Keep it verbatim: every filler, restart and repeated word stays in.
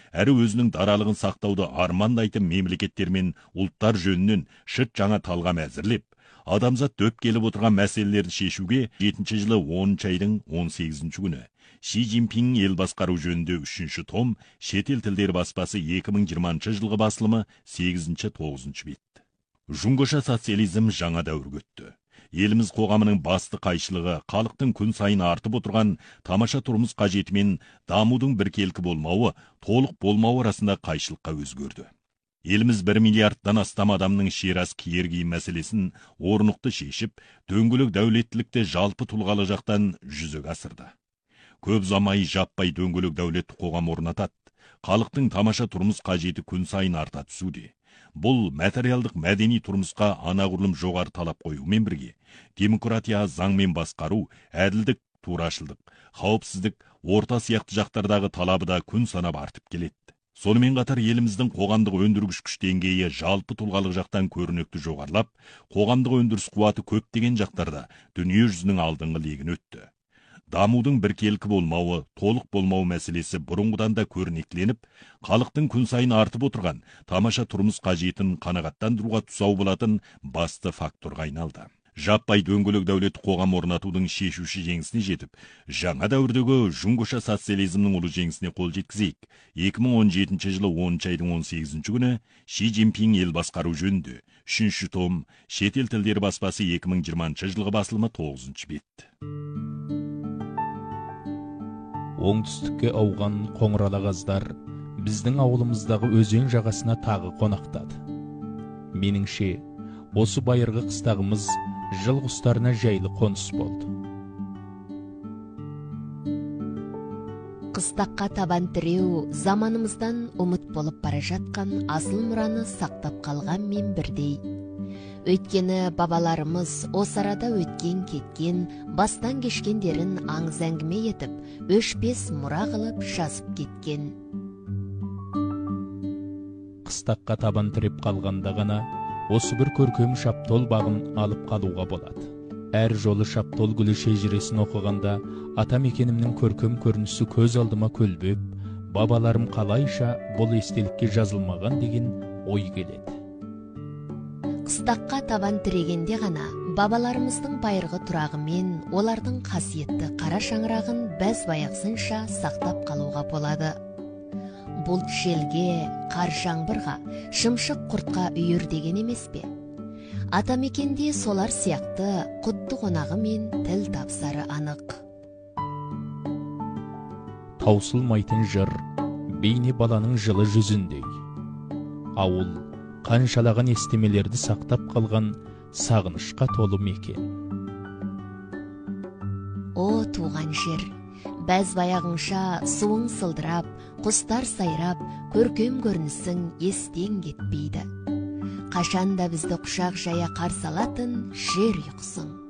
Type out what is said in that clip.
әрі өзінің даралығын сақтауды армандайтын мемлекеттер мен ұлттар жөнінен шыт жаңа талғам әзірлеп, адамзат дөп келіп отырған мәселелерді шешуге жетінші жылы оныншы айдың он сегізінші күні Ши Цзиньпин ел басқару жөнінде үшінші том шетел тілдері баспасы екі мың жиырмасыншы жылғы басылымы сегізінші тоғызыншы бет. Жұңғыша социализм жаңа дәуірге өтті. Еліміз қоғамының басты қайшылығы халықтың күн сайын артып отырған тамаша тұрмыс қажеті мен дамудың біркелкі болмауы, толық болмауы арасында қайшылыққа өзгерді. Еліміз бір миллиардтан астам адамның шерас киер киім мәселесін орнықты шешіп, дөңгелек дәулеттілікті жалпы тұлғалы жақтан жүзеге асырды. Көп ұзамай жаппай дөңгелек дәулетті қоғам орнатады. Халықтың тамаша тұрмыс қажеті күн сайын арта түсуде. Бұл материалдық мәдени тұрмысқа анағұрлым жоғары талап қоюмен бірге, демократия, заңмен басқару, әділдік, турашылдық, қауіпсіздік, орта сияқты жақтардағы талабы да күн санап артып келеді. Сонымен қатар еліміздің қоғамдық өндіргіш күш деңгейі жалпы тұлғалық жақтан көрнекті жоғарылап, қоғамдық өндіріс қуаты көптеген жақтарда дүние жүзінің алдыңғы легін өтті. Дамудың біркелкі болмауы, толық болмау мәселесі бұрынғыдан да көрнектіленіп, халықтың күн сайын артып отырған тамаша тұрмыс қажетін қанағаттандыруға тұсау болатын басты факторға айналды. Жаппай дөңгелек дәулет қоғам орнатудың шешуші жеңісіне жетіп, жаңа дәуірдегі жұңғыша социализмнің ұлы жеңісіне қол жеткізейік. екі мың он жетінші жылы оныншы айдың он сегізінші күні Ши Цзиньпин ел басқару жөнінде үшінші том шетел тілдері баспасы екі мың жиырмасыншы жылғы басылымы тоғызыншы бет. Оңтүстікке ауған қоңырала қаздар біздің ауылымыздағы өзен жағасына тағы қонақтады. Меніңше, осы байырғы қыстағымыз жыл құстарына жайлы қоныс болды. Қыстаққа табан тіреу заманымыздан ұмыт болып бара жатқан асыл мұраны сақтап қалған мен бірдей. Өйткені бабаларымыз осы арада өткен кеткен, бастан кешкендерін аңыз әңгіме етіп, өшпес мұра қылып жазып кеткен. Қыстаққа табан тіреп қалғанда ғана осы бір көркем шаптол бағын алып қалуға болады. Әр жолы шаптол гүлі шежіресін оқығанда ата мекенімнің көркем көрінісі көз алдыма көлбеп, бабаларым қалайша бұл естелікке жазылмаған деген ой келеді. Қыстаққа табан тірегенде ғана бабаларымыздың байырғы тұрағы мен олардың қасиетті қара шаңырағын бәз баяқсынша сақтап қалуға болады. Бұлт желге, қар жаңбырға, шымшық құртқа үйір деген емес пе? Атамекенде солар сияқты құдды қонағы мен тіл тапсары анық. Таусылмайтын жыр бейне баланың жылы жүзіндей. Ауыл қаншалаған естемелерді сақтап қалған сағынышқа толы мекен. О, туған жер, бәз баяғыңша суың сылдырап, құстар сайрап, көркем көрінісің естен кетпейді. Қашанда бізді құшақ жая қарсы алатын жер ұйқысың.